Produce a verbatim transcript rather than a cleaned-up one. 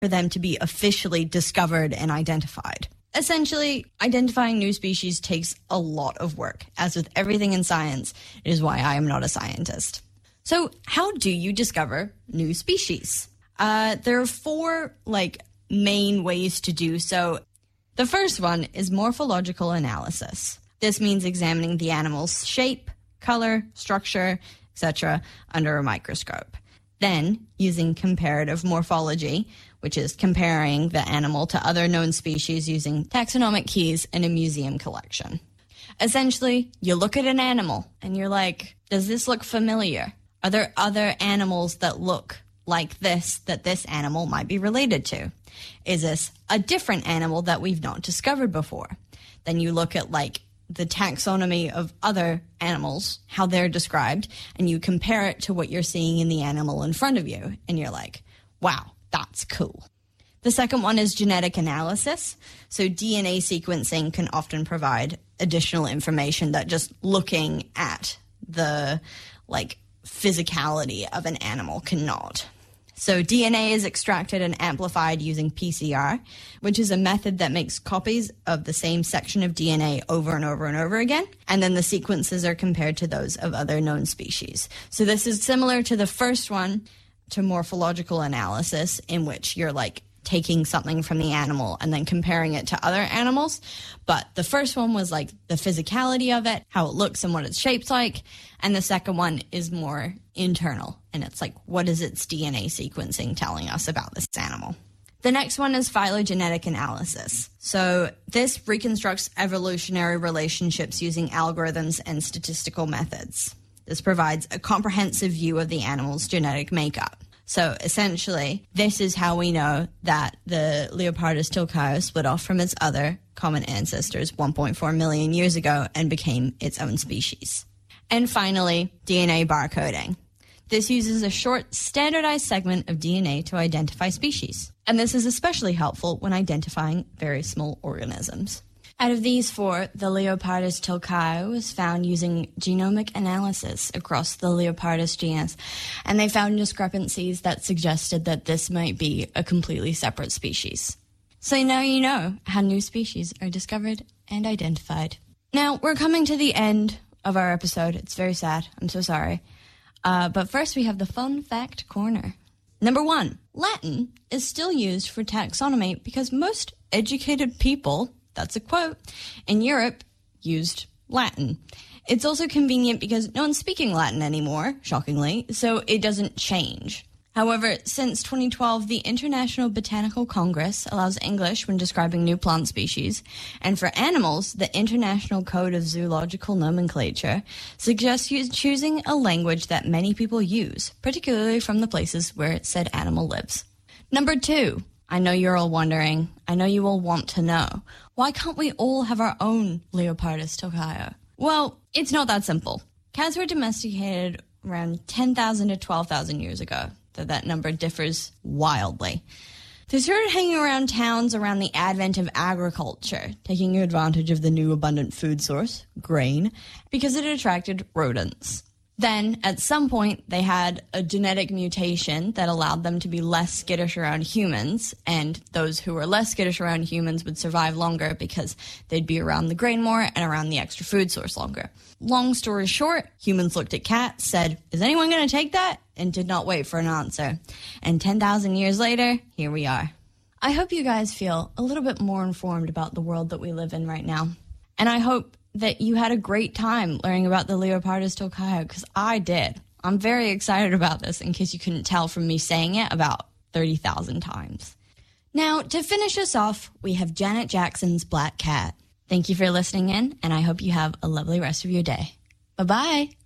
for them to be officially discovered and identified. Essentially, identifying new species takes a lot of work. As with everything in science, it is why I am not a scientist. So how do you discover new species? Uh, there are four, like, main ways to do so. The first one is morphological analysis. This means examining the animal's shape, color, structure, et cetera under a microscope. Then, using comparative morphology, which is comparing the animal to other known species using taxonomic keys in a museum collection. Essentially, you look at an animal and you're like, does this look familiar? Are there other animals that look like this that this animal might be related to? Is this a different animal that we've not discovered before? Then you look at, like, the taxonomy of other animals, how they're described, and you compare it to what you're seeing in the animal in front of you, and you're like, wow, that's cool. The second one is genetic analysis. So D N A sequencing can often provide additional information that just looking at the, like, physicality of an animal cannot. So D N A is extracted and amplified using P C R, which is a method that makes copies of the same section of D N A over and over and over again, and then the sequences are compared to those of other known species. So this is similar to the first one, to morphological analysis, in which you're, like, taking something from the animal and then comparing it to other animals. But the first one was, like, the physicality of it, how it looks and what its shape's like. And the second one is more internal. And it's like, what is its D N A sequencing telling us about this animal? The next one is phylogenetic analysis. So this reconstructs evolutionary relationships using algorithms and statistical methods. This provides a comprehensive view of the animal's genetic makeup. So essentially, this is how we know that the Leopardus tilcaio split off from its other common ancestors one point four million years ago and became its own species. And finally, D N A barcoding. This uses a short, standardized segment of D N A to identify species. And this is especially helpful when identifying very small organisms. Out of these four, the Leopardus tilcaio was found using genomic analysis across the Leopardus genus, and they found discrepancies that suggested that this might be a completely separate species. So now you know how new species are discovered and identified. Now, we're coming to the end of our episode. It's very sad. I'm so sorry. Uh, but first, we have the fun fact corner. Number one, Latin is still used for taxonomy because most educated people, that's a quote, in Europe used Latin. It's also convenient because no one's speaking Latin anymore, shockingly, so it doesn't change. However, since twenty twelve, the International Botanical Congress allows English when describing new plant species, and for animals, the International Code of Zoological Nomenclature suggests you choosing a language that many people use, particularly from the places where said animal lives. Number two, I know you're all wondering, I know you all want to know, why can't we all have our own Leopardus tilcaio? Well, it's not that simple. Cats were domesticated around ten thousand to twelve thousand years ago. Though that number differs wildly. They started hanging around towns around the advent of agriculture, taking advantage of the new abundant food source, grain, because it attracted rodents. Then, at some point, they had a genetic mutation that allowed them to be less skittish around humans, and those who were less skittish around humans would survive longer because they'd be around the grain more and around the extra food source longer. Long story short, humans looked at cats, said, is anyone going to take that? And did not wait for an answer. And ten thousand years later, here we are. I hope you guys feel a little bit more informed about the world that we live in right now. And I hope that you had a great time learning about the Leopardus tilcaio, because I did. I'm very excited about this, in case you couldn't tell from me saying it about thirty thousand times. Now, to finish us off, we have Janet Jackson's Black Cat. Thank you for listening in, and I hope you have a lovely rest of your day. Bye-bye.